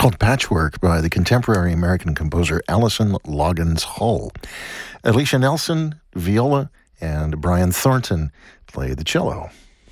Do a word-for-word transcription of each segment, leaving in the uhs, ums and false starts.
called Patchwork by the contemporary American composer Allison Loggins Hull. Alicia Nelson, viola, and Brian Thornton play the cello.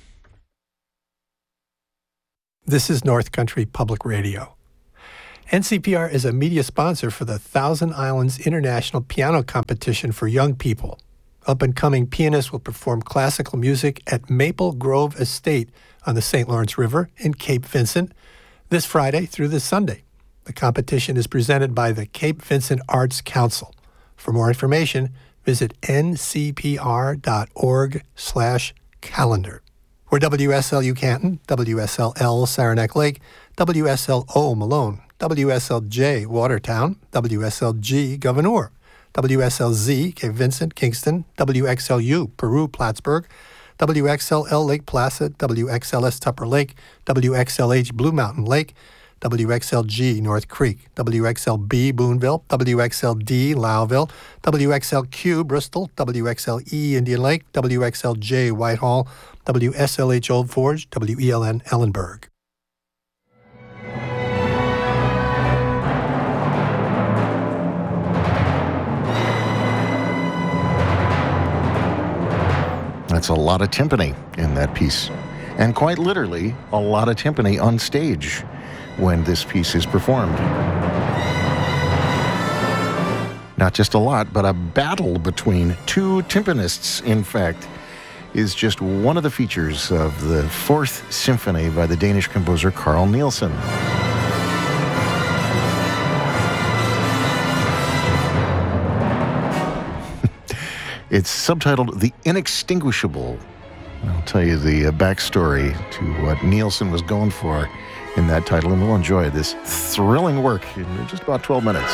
This is North Country Public Radio. N C P R is a media sponsor for the Thousand Islands International Piano Competition for young people. Up-and-coming pianists will perform classical music at Maple Grove Estate on the Saint Lawrence River in Cape Vincent this Friday through this Sunday. The competition is presented by the Cape Vincent Arts Council. For more information, visit n c p r dot org slash calendar. We're W S L U Canton, W S L L Saranac Lake, W S L O Malone, W S L J Watertown, W S L G Gouverneur, W S L Z Cape Vincent Kingston, W X L U Peru Plattsburgh, W X L L Lake Placid, W X L S Tupper Lake, W X L H Blue Mountain Lake, W X L G North Creek, W X L B Boonville, W X L D Lowville, W X L Q Bristol, W X L E Indian Lake, W X L J Whitehall, W S L H Old Forge, W E L N Ellenburg. That's a lot of timpani in that piece. And quite literally, a lot of timpani on stage when this piece is performed. Not just a lot, but a battle between two timpanists, in fact, is just one of the features of the Fourth Symphony by the Danish composer Carl Nielsen. It's subtitled The Inextinguishable. I'll tell you the uh, backstory to what Nielsen was going for in that title, and we'll enjoy this thrilling work in just about twelve minutes.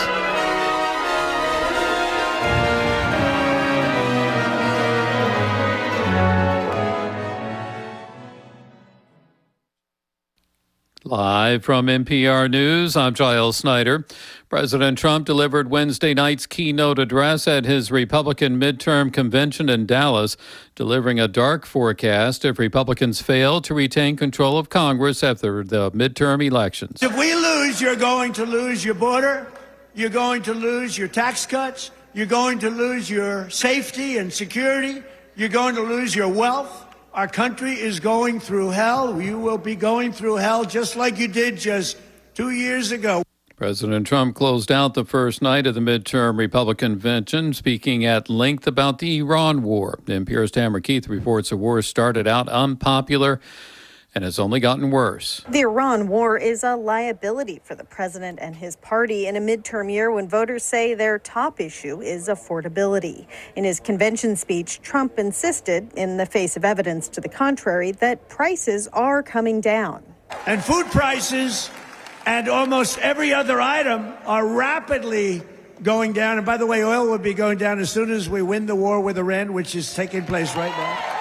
Live from N P R News, I'm Giles Snyder. President Trump delivered Wednesday night's keynote address at his Republican midterm convention in Dallas, delivering a dark forecast if Republicans fail to retain control of Congress after the midterm elections. If we lose, you're going to lose your border, you're going to lose your tax cuts, you're going to lose your safety and security, you're going to lose your wealth. Our country is going through hell. You will be going through hell just like you did just two years ago. President Trump closed out the first night of the midterm Republican convention, speaking at length about the Iran war. N P R's Tamara Keith reports the war started out unpopular and has only gotten worse. The Iran war is a liability for the president and his party in a midterm year when voters say their top issue is affordability. In his convention speech, Trump insisted, in the face of evidence to the contrary, that prices are coming down. And food prices and almost every other item are rapidly going down. And by the way, oil will be going down as soon as we win the war with Iran, which is taking place right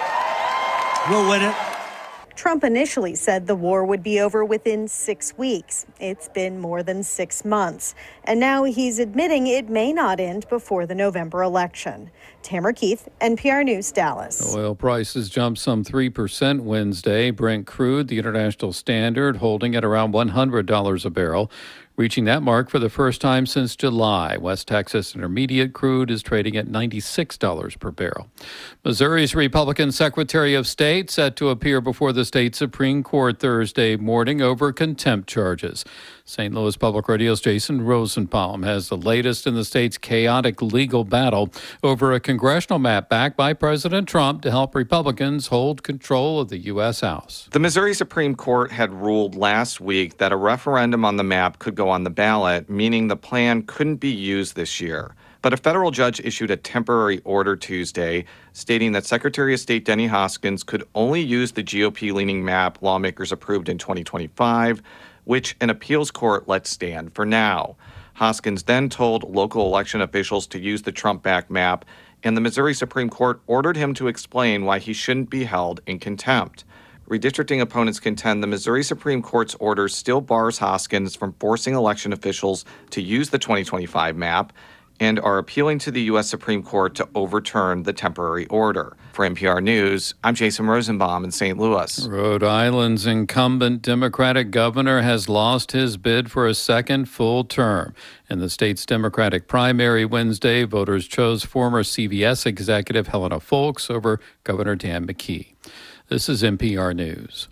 now. We'll win it. Trump initially said the war would be over within six weeks. It's been more than six months. And now he's admitting it may not end before the November election. Tamara Keith, N P R News, Dallas. Oil prices jumped some three percent Wednesday. Brent crude, the international standard, holding at around one hundred dollars a barrel, reaching that mark for the first time since July. West Texas Intermediate crude is trading at ninety-six dollars per barrel. Missouri's Republican Secretary of State set to appear before the state Supreme Court Thursday morning over contempt charges. Saint Louis Public Radio's Jason Rosenbaum has the latest in the state's chaotic legal battle over a congressional map backed by President Trump to help Republicans hold control of the U S. House. The Missouri Supreme Court had ruled last week that a referendum on the map could go on the ballot, meaning the plan couldn't be used this year. But a federal judge issued a temporary order Tuesday stating that Secretary of State Denny Hoskins could only use the G O P-leaning map lawmakers approved in twenty twenty-five, which an appeals court let stand for now. Hoskins then told local election officials to use the Trump-backed map, and the Missouri Supreme Court ordered him to explain why he shouldn't be held in contempt. Redistricting opponents contend the Missouri Supreme Court's order still bars Hoskins from forcing election officials to use the twenty twenty-five map, and are appealing to the U S Supreme Court to overturn the temporary order. For N P R News, I'm Jason Rosenbaum in Saint Louis. Rhode Island's incumbent Democratic governor has lost his bid for a second full term. In the state's Democratic primary Wednesday, voters chose former C B S executive Helena Foulkes over Governor Dan McKee. This is N P R News.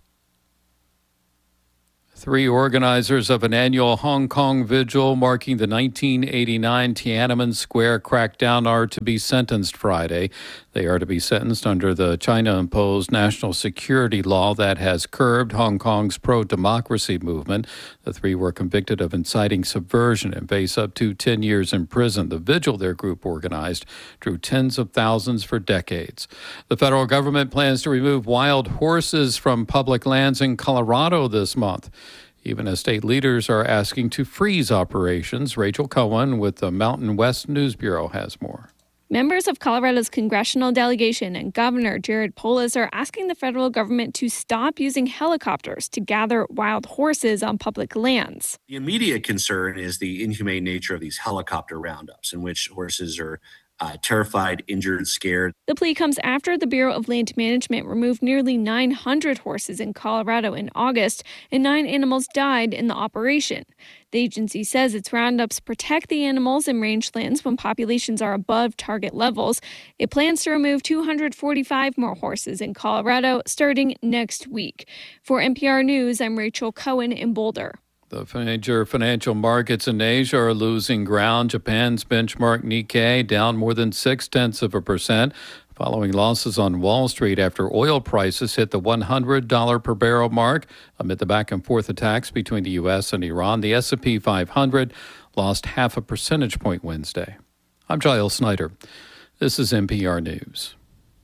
Three organizers of an annual Hong Kong vigil marking the nineteen eighty-nine Tiananmen Square crackdown are to be sentenced Friday. They are to be sentenced under the China-imposed national security law that has curbed Hong Kong's pro-democracy movement. The three were convicted of inciting subversion and face up to ten years in prison. The vigil their group organized drew tens of thousands for decades. The federal government plans to remove wild horses from public lands in Colorado this month. Even as state leaders are asking to freeze operations. Rachel Cohen with the Mountain West News Bureau has more. Members of Colorado's congressional delegation and Governor Jared Polis are asking the federal government to stop using helicopters to gather wild horses on public lands. The immediate concern is the inhumane nature of these helicopter roundups in which horses are Uh, terrified, injured, scared. The plea comes after the Bureau of Land Management removed nearly nine hundred horses in Colorado in August, and nine animals died in the operation. The agency says its roundups protect the animals in rangelands when populations are above target levels. It plans to remove two hundred forty-five more horses in Colorado starting next week. For N P R News, I'm Rachel Cohen in Boulder. The major financial markets in Asia are losing ground. Japan's benchmark Nikkei down more than six-tenths of a percent, following losses on Wall Street after oil prices hit the one hundred dollars per barrel mark. Amid the back-and-forth attacks between the U S and Iran, the S and P five hundred lost half a percentage point Wednesday. I'm Giles Snyder. This is N P R News.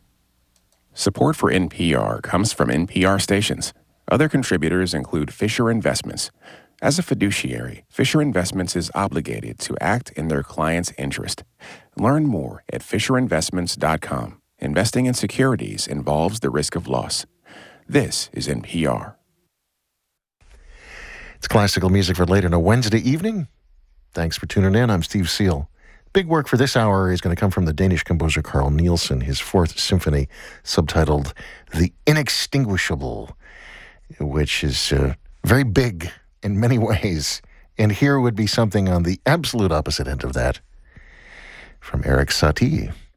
Support for N P R comes from N P R stations. Other contributors include Fisher Investments. As a fiduciary, Fisher Investments is obligated to act in their client's interest. Learn more at fisher investments dot com. Investing in securities involves the risk of loss. This is N P R. It's classical music for late on a Wednesday evening. Thanks for tuning in. I'm Steve Seal. Big work for this hour is going to come from the Danish composer Carl Nielsen, his fourth symphony, subtitled The Inextinguishable, which is uh, very big in many ways. And here would be something on the absolute opposite end of that from Erik Satie.